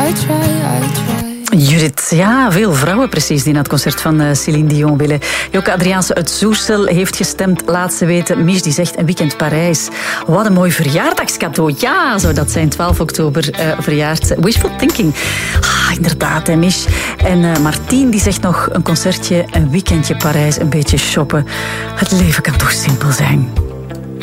Judith, ja, veel vrouwen precies die naar het concert van Céline Dion willen. Joke Adriaanse uit Soestel heeft gestemd, laat ze weten. Mich die zegt een weekend Parijs. Wat een mooi verjaardagscadeau. Ja, zou dat zijn, 12 oktober verjaard. Wishful thinking. Inderdaad, hè, Mich. En Martien die zegt nog een concertje, een weekendje Parijs, een beetje shoppen. Het leven kan toch simpel zijn.